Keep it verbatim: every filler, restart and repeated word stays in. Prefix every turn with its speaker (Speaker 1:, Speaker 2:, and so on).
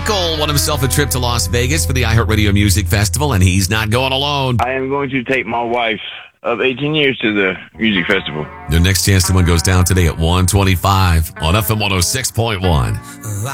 Speaker 1: Michael won himself a trip to Las Vegas for the iHeartRadio Music Festival, and he's not going alone.
Speaker 2: I am going to take my wife of eighteen years to the music festival.
Speaker 1: Your next chance to win goes down today at one twenty-five on F M one oh six point one.